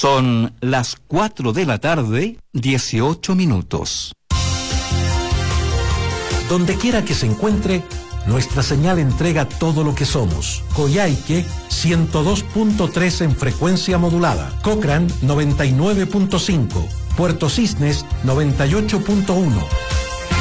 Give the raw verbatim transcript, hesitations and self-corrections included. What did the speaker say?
Son las cuatro de la tarde, dieciocho minutos. Donde quiera que se encuentre, nuestra señal entrega todo lo que somos. Coyhaique ciento dos punto tres en frecuencia modulada. Cochrane noventa y nueve punto cinco. Puerto Cisnes noventa y ocho punto uno.